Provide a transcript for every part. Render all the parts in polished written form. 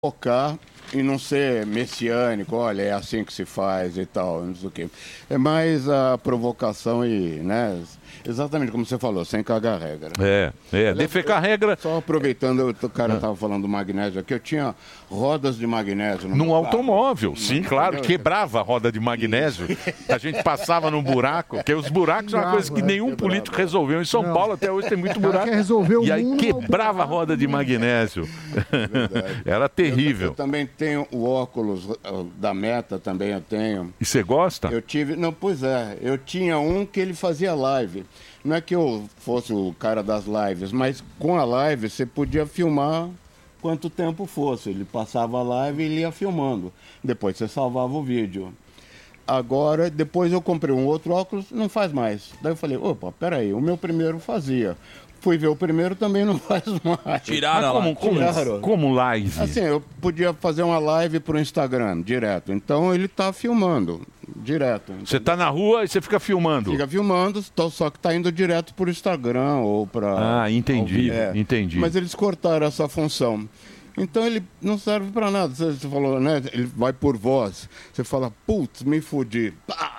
focar e não ser messiânico, olha, é assim que se faz e tal, não sei o quê. É mais a provocação e, né, exatamente como você falou, sem cagar regra. Defecar regra... Só aproveitando, o cara estava falando do magnésio aqui, eu tinha rodas de magnésio no Num meu automóvel, carro. sim, claro, quebrava a roda de magnésio, a gente passava num buraco, porque os buracos são uma coisa que nenhum político resolveu. Em São Paulo até hoje tem muito buraco, e aí quebrava a roda de magnésio. Era terrível. Eu também tenho o óculos da Meta, também eu tenho. E você gosta? Eu tive, não, pois é, eu tinha um que ele fazia live. Não é que eu fosse o cara das lives, mas com a live você podia filmar quanto tempo fosse. Ele passava a live e ele ia filmando. Depois você salvava o vídeo. Agora, depois eu comprei um outro óculos, não faz mais. Daí eu falei, opa, peraí, o meu primeiro fazia. Fui ver o primeiro, também não faz mais. Tiraram como live? Assim, eu podia fazer uma live pro Instagram, direto. Então ele tá filmando, direto. Você tá na rua e você fica filmando? Fica filmando, só que tá indo direto pro Instagram ou pra... entendi, entendi. Mas eles cortaram essa função. Então ele não serve para nada. Você falou, né? Ele vai por voz. Você fala, putz, me fudi.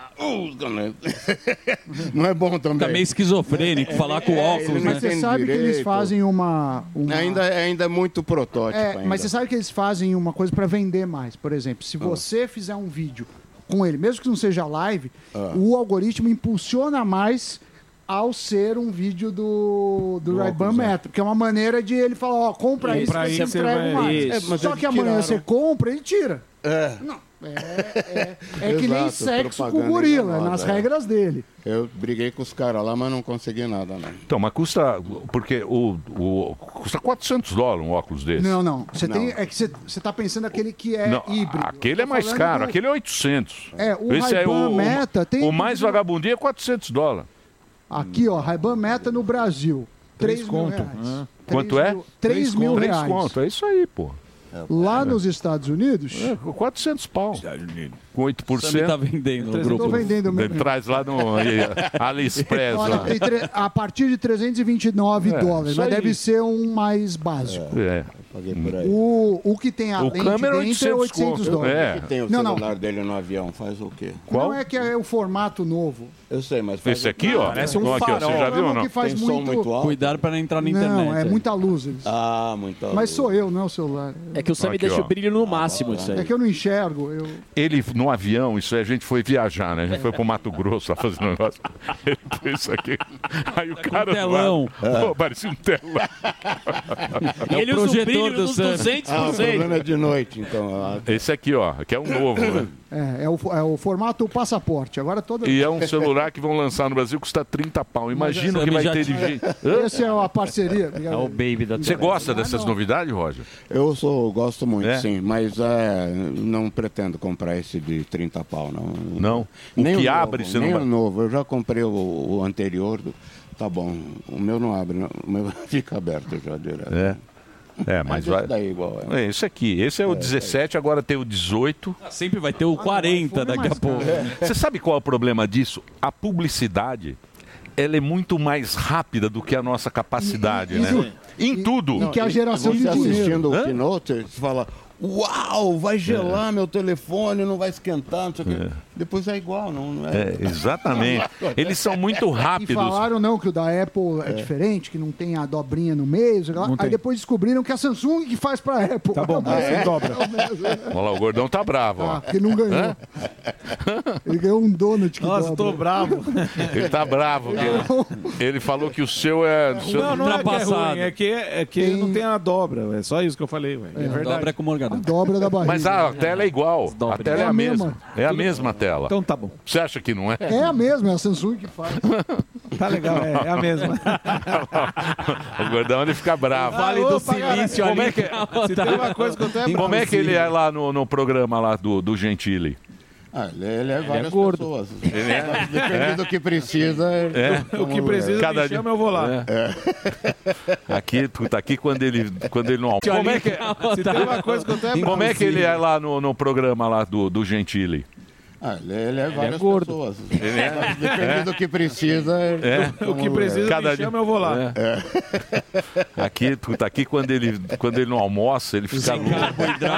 Não é bom também. Tá meio esquizofrênico falar com óculos, né? Mas você sabe que eles fazem uma... Ainda é muito protótipo. Mas você sabe que eles fazem uma coisa para vender mais. Por exemplo, se você fizer um vídeo com ele, mesmo que não seja live, o algoritmo impulsiona mais ao ser um vídeo do Ray-Ban Meta, que é uma maneira de ele falar, ó, compra isso que você entrega mais. Só que amanhã você compra, ele tira. Não, é que nem sexo com o gorila, nas regras dele. Eu briguei com os caras lá, mas não consegui nada, não. Então, mas custa... Porque custa $400 um óculos desse. Não. É que você está pensando aquele que é híbrido. Aquele é mais caro, aquele é 800. O Ray-Ban Meta tem... O mais vagabundinho é $400. Aqui, ó, Ray-Ban Meta no Brasil. 3 mil reais. Quanto é? 3 mil reais. 3 conto, é isso aí, pô. Lá nos Estados Unidos... $400. Com 8%. Você tá vendendo no grupo. Estou vendendo mesmo. Traz lá no AliExpress. Olha, lá. a partir de $329, mas deve ser um mais básico. O que tem a lente dentro é $800. O que tem o celular dele no avião faz o quê? Qual? Não é que é o formato novo. Eu sei, mas faz esse aqui, ó. Parece um farol. Você já viu ou não? Que faz Tem som muito alto? Cuidado para não entrar na internet. Não, é muita luz. Muita luz. Mas sou eu, não é o celular. É que o Sammy deixa o brilho no máximo disso aí. É que eu não enxergo. Ele, no avião, isso aí, a gente foi viajar, né? A gente foi pro Mato Grosso lá fazer um negócio. Ele fez isso aqui. Aí o cara... Um telão. Parecia um telão. Ele usa o brilho dos 200%. O problema é de noite, então. Esse aqui, ó, que é um novo, né? É o formato passaporte. Agora E é um celular que vão lançar no Brasil, custa 30 pau. Imagina o que vai ter de gente. Essa é a parceria. É o baby da... Você gosta dessas novidades, Roger? Eu gosto muito, sim. Mas não pretendo comprar esse de 30 pau, não. Não? Nem que o abre, novo, você nem não vai... o novo. Eu já comprei o anterior. Tá bom. O meu não abre. Não. O meu fica aberto já direto. Mas vai... daí igual. Esse aqui. Esse é o 17, agora tem o 18. Sempre vai ter o 40 daqui a pouco. Você sabe qual é o problema disso? A publicidade, ela é muito mais rápida do que a nossa capacidade, né? Em tudo. E que a geração de assistindo o Keynote, você fala... Uau, vai gelar meu telefone, não vai esquentar, não sei o quê. Depois é igual, não é? Exatamente. Eles são muito rápidos. E falaram não que o da Apple é diferente, que não tem a dobrinha no meio. Aí depois descobriram que a Samsung que faz pra Apple. Tá bom, sem dobra. Olha lá, o gordão tá bravo, ó. Ele não ganhou. Ele ganhou um donut que Nossa, tô bravo. Ele tá bravo. Ele falou que o seu é... Não é que é que não tem a dobra. É só isso que eu falei. É verdade. Dobra é com Morgadão. Dobra da barriga. Mas a tela é igual. A tela é a mesma. É a mesma tela. Então tá bom. Você acha que não é? É a mesma, é a Samsung que faz. Tá legal, é a mesma. O gordão ele fica bravo. Vale do silício ali. Se tem uma coisa que eu tenho Como é que ele é lá no programa lá do Gentili? Ele é várias pessoas. Depende do que precisa. O que precisa me chama, eu vou lá. Aqui quando ele não almoça. Se tem uma coisa que eu tenho Como é que ele é lá no programa lá do Gentili? Ele é várias pessoas. Depende do que precisa. O que precisa me chama, eu vou lá. Aqui quando ele não almoça, ele fica louco.